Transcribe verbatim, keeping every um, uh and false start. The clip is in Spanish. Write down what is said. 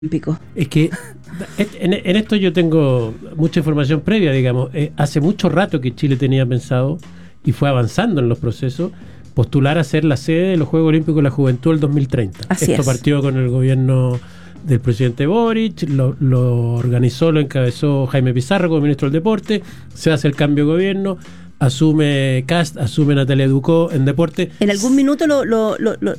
Olímpico. Es que en, en esto yo tengo mucha información previa, digamos. Eh, hace mucho rato que Chile tenía pensado, y fue avanzando en los procesos, postular a ser la sede de los Juegos Olímpicos de la Juventud del dos mil treinta. Así Esto es. partió con el gobierno del presidente Boric, lo, lo organizó, lo encabezó Jaime Pizarro como ministro del Deporte, se hace el cambio de gobierno, asume Cast, asume Natalia Ducó en deporte. En algún minuto lo, lo, lo, lo,